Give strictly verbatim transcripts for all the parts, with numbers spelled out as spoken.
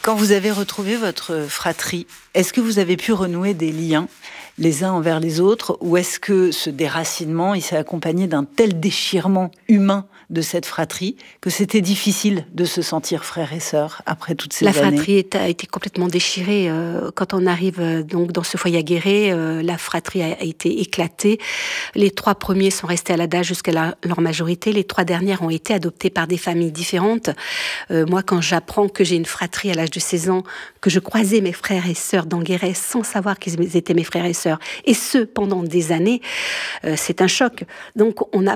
Quand vous avez retrouvé votre fratrie, est-ce que vous avez pu renouer des liens les uns envers les autres, ou est-ce que ce déracinement, il s'est accompagné d'un tel déchirement humain de cette fratrie que c'était difficile de se sentir frère et sœur après toutes ces la années? La fratrie a été complètement déchirée. Quand on arrive donc dans ce foyer aguerré, la fratrie a été éclatée. Les trois premiers sont restés à l'A D A jusqu'à la, leur majorité. Les trois dernières ont été adoptées par des familles différentes. Euh, moi, quand j'apprends que j'ai une fratrie à l'âge de seize ans, que je croisais mes frères et sœurs dans Guéret sans savoir qu'ils étaient mes frères et sœurs, et ce, pendant des années, euh, c'est un choc. Donc, on a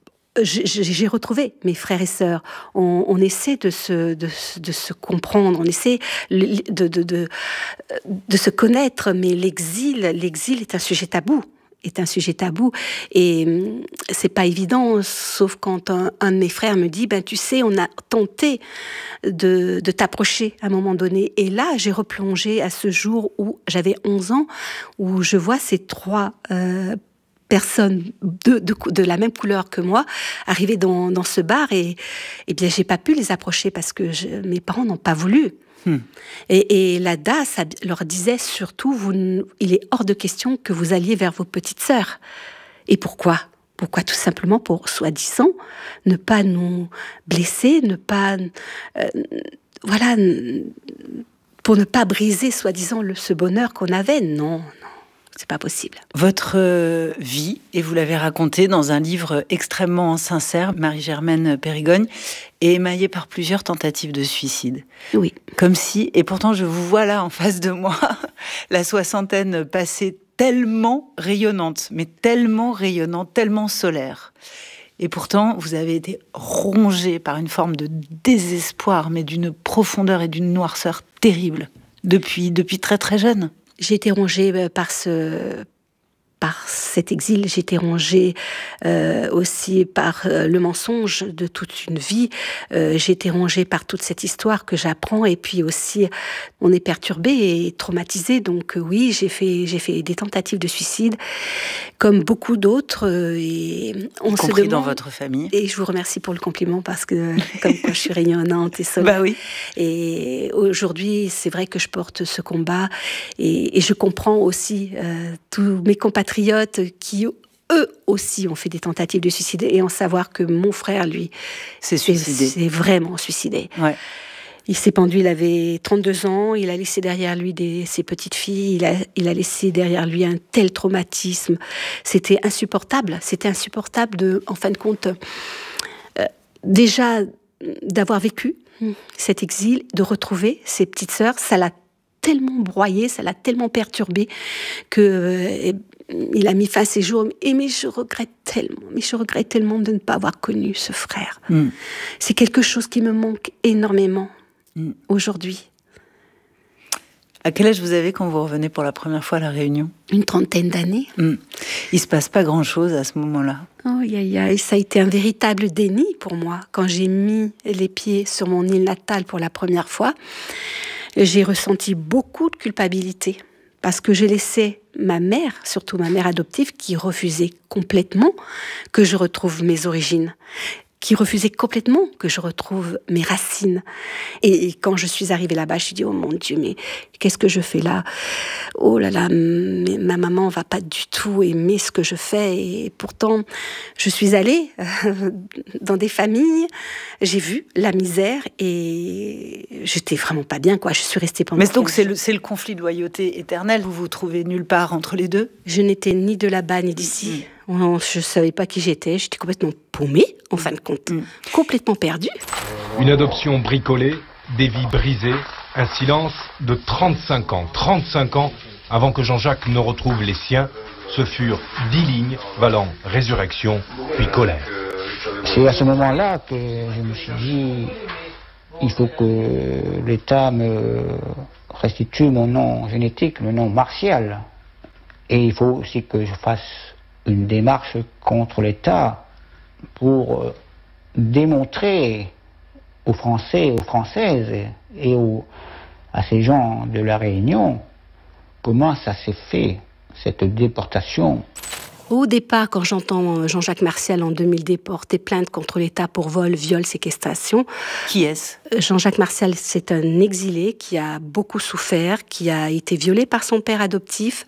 J'ai retrouvé mes frères et sœurs. On, on essaie de se, de, de se comprendre, on essaie de, de, de, de se connaître, mais l'exil, l'exil est un sujet tabou. est un sujet tabou et c'est pas évident, sauf quand un, un de mes frères me dit ben tu sais on a tenté de, de t'approcher à un moment donné, et là j'ai replongé à ce jour où j'avais onze ans, où je vois ces trois euh, personnes de, de, de la même couleur que moi arriver dans, dans ce bar, et, et bien j'ai pas pu les approcher parce que je, mes parents n'ont pas voulu. Hmm. Et, et l'A D A ça leur disait surtout, vous, il est hors de question que vous alliez vers vos petites sœurs. Et pourquoi ? Pourquoi ? Tout simplement pour, soi-disant, ne pas nous blesser, ne pas... Euh, voilà, pour ne pas briser, soi-disant, le, ce bonheur qu'on avait. Non, non. C'est pas possible. Votre euh, vie, et vous l'avez racontée dans un livre extrêmement sincère, Marie-Germaine Périgogne, est émaillée par plusieurs tentatives de suicide. Oui. Comme si, et pourtant je vous vois là en face de moi, la soixantaine passée tellement rayonnante, mais tellement rayonnante, tellement solaire. Et pourtant, vous avez été rongée par une forme de désespoir, mais d'une profondeur et d'une noirceur terrible, depuis, depuis très très jeune. J'ai été rongée par ce... par cet exil, j'ai été rongée euh, aussi par euh, le mensonge de toute une vie. Euh, j'ai été rongée par toute cette histoire que j'apprends, et puis aussi on est perturbé et traumatisé. Donc euh, oui, j'ai fait j'ai fait des tentatives de suicide, comme beaucoup d'autres. Euh, et on y se compris demande, dans votre famille. Et je vous remercie pour le compliment, parce que comme quoi je suis rayonnante et solaire. Bah oui. Et aujourd'hui, c'est vrai que je porte ce combat, et, et je comprends aussi euh, tous mes compatriotes qui, eux aussi, ont fait des tentatives de suicide, et en savoir que mon frère, lui, s'est suicidé. C'est vraiment suicidé. Ouais. Il s'est pendu, il avait trente-deux ans, il a laissé derrière lui des, ses petites filles, il a, il a laissé derrière lui un tel traumatisme. C'était insupportable, c'était insupportable de, en fin de compte, euh, déjà d'avoir vécu cet exil, de retrouver ses petites sœurs. Ça l'a tellement broyé, ça l'a tellement perturbé que euh, il a mis fin à ses jours. Et mais je regrette tellement, mais je regrette tellement de ne pas avoir connu ce frère. Mm. C'est quelque chose qui me manque énormément mm. aujourd'hui. À quel âge vous avez quand vous revenez pour la première fois à La Réunion ? Une trentaine d'années. Mm. Il se passe pas grand-chose à ce moment-là. Oh, y a, y a, ça a été un véritable déni pour moi. Quand j'ai mis les pieds sur mon île natale pour la première fois, j'ai ressenti beaucoup de culpabilité, parce que j'ai laissé ma mère, surtout ma mère adoptive, qui refusait complètement que je retrouve mes origines, qui refusait complètement que je retrouve mes racines. Et quand je suis arrivée là-bas, je me suis dit, oh mon Dieu, mais qu'est-ce que je fais là ? Oh là là, mais ma maman va pas du tout aimer ce que je fais. Et pourtant, je suis allée euh, dans des familles, j'ai vu la misère, et j'étais vraiment pas bien, quoi. Je suis restée pendant... Mais donc c'est le, c'est le conflit de loyauté éternel, vous vous trouvez nulle part entre les deux ? Je n'étais ni de là-bas ni d'ici. Mmh. Je ne savais pas qui j'étais, j'étais complètement paumée, en fin de compte, mmh. complètement perdue. Une adoption bricolée, des vies brisées, un silence de trente-cinq ans. trente-cinq ans avant que Jean-Jacques ne retrouve les siens, ce furent dix lignes valant résurrection puis colère. C'est à ce moment-là que je me suis dit, il faut que l'État me restitue mon nom génétique, le nom martial. Et il faut aussi que je fasse une démarche contre l'État pour euh, démontrer aux Français, aux Françaises et, et aux, à ces gens de La Réunion comment ça s'est fait, cette déportation. Au départ, quand j'entends Jean-Jacques Martial en deux mille déporter plainte contre l'État pour vol, viol, séquestration. Qui est-ce ? Jean-Jacques Martial, c'est un exilé qui a beaucoup souffert, qui a été violé par son père adoptif.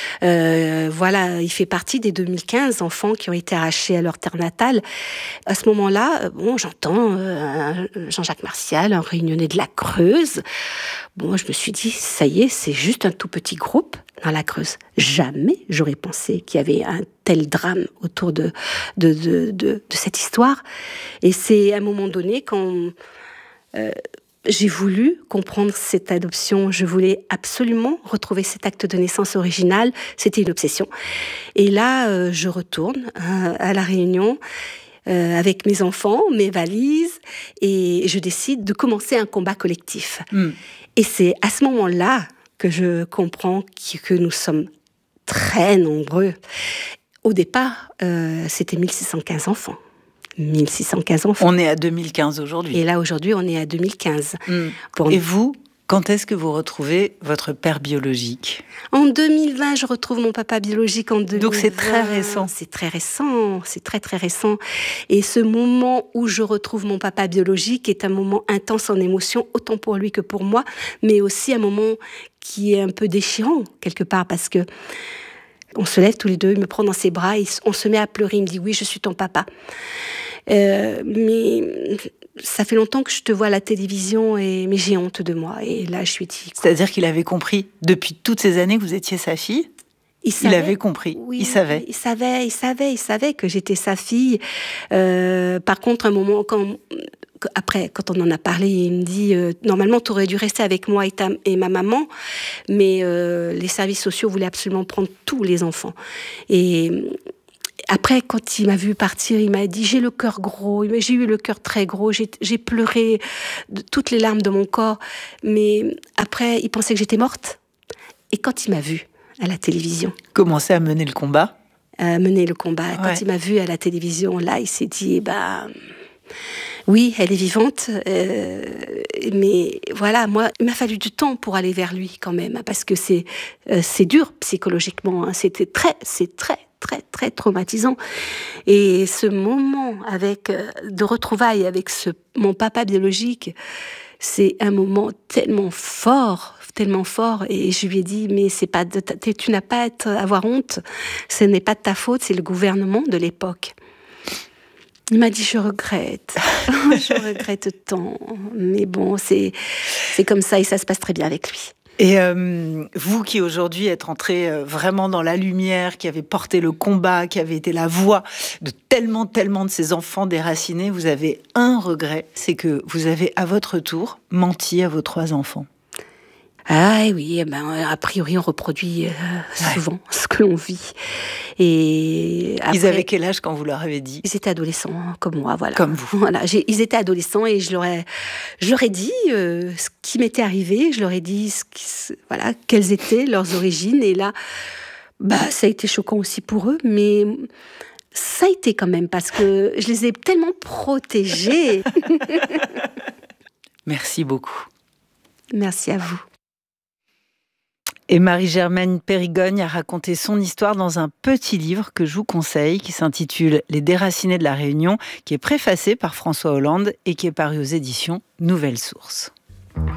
Euh, voilà, il fait partie des deux mille quinze enfants qui ont été arrachés à leur terre natale. À ce moment-là, bon, j'entends euh, Jean-Jacques Martial, un réunionnais de la Creuse. Bon, je me suis dit, ça y est, c'est juste un tout petit groupe dans la Creuse. Jamais j'aurais pensé qu'il y avait un tel drame autour de, de, de, de, de cette histoire. Et c'est à un moment donné, quand euh, j'ai voulu comprendre cette adoption, je voulais absolument retrouver cet acte de naissance original. C'était une obsession. Et là, euh, je retourne euh, à La Réunion euh, avec mes enfants, mes valises, et je décide de commencer un combat collectif. Mm. Et c'est à ce moment-là que je comprends que nous sommes très nombreux. Au départ, euh, c'était mille six cent quinze enfants. mille six cent quinze enfants. On est à deux mille quinze aujourd'hui. Et là, aujourd'hui, on est à deux mille quinze. Mmh. Pour... Et vous, quand est-ce que vous retrouvez votre père biologique ? En deux mille vingt, je retrouve mon papa biologique en deux mille vingt. Donc c'est très récent. C'est très récent, c'est très très récent. Et ce moment où je retrouve mon papa biologique est un moment intense en émotion, autant pour lui que pour moi, mais aussi un moment qui est un peu déchirant, quelque part, parce que on se lève tous les deux, il me prend dans ses bras, on se met à pleurer, il me dit « Oui, je suis ton papa ». Euh, mais ça fait longtemps que je te vois à la télévision, et, mais j'ai honte de moi. Et là, je suis dit... Quoi. C'est-à-dire qu'il avait compris, depuis toutes ces années que vous étiez sa fille ? Il, savait, il avait compris, oui, il savait. Il savait, il savait, il savait que j'étais sa fille. Euh, par contre, un moment, quand... Après, quand on en a parlé, il me dit euh, « Normalement, tu aurais dû rester avec moi et, ta, et ma maman, mais euh, les services sociaux voulaient absolument prendre tous les enfants. » Et après, quand il m'a vu partir, il m'a dit « J'ai le cœur gros, j'ai eu le cœur très gros, j'ai, j'ai pleuré de toutes les larmes de mon corps. » Mais après, il pensait que j'étais morte. Et quand il m'a vu à la télévision... Commencer à mener le combat euh, Mener le combat. Quand ouais. il m'a vu à la télévision, là, il s'est dit « Bah... » Oui, elle est vivante, euh, mais voilà, moi, il m'a fallu du temps pour aller vers lui quand même, parce que c'est euh, c'est dur psychologiquement, hein, c'était très, c'est très, très, très traumatisant. Et ce moment avec euh, de retrouvailles avec ce mon papa biologique, c'est un moment tellement fort, tellement fort. Et je lui ai dit, mais c'est pas de ta, tu n'as pas à avoir honte, ce n'est pas de ta faute, c'est le gouvernement de l'époque. Il m'a dit, je regrette, je regrette tant, mais bon, c'est, c'est comme ça et ça se passe très bien avec lui. Et euh, vous qui aujourd'hui êtes rentré vraiment dans la lumière, qui avez porté le combat, qui avez été la voix de tellement, tellement de ces enfants déracinés, vous avez un regret, c'est que vous avez à votre tour menti à vos trois enfants. Ah oui, ben, a priori on reproduit euh, souvent ouais. ce que l'on vit. Et après, ils avaient quel âge quand vous leur avez dit ? Ils étaient adolescents, hein, comme moi, voilà. Comme vous. Voilà, j'ai, ils étaient adolescents et je leur ai, je leur ai dit euh, ce qui m'était arrivé, je leur ai dit ce qui, voilà, quelles étaient leurs origines. Et là, bah, ça a été choquant aussi pour eux, mais ça a été quand même parce que je les ai tellement protégés. Merci beaucoup. Merci à vous. Et Marie-Germaine Périgogne a raconté son histoire dans un petit livre que je vous conseille, qui s'intitule « Les déracinés de la Réunion », qui est préfacé par François Hollande et qui est paru aux éditions Nouvelles Sources.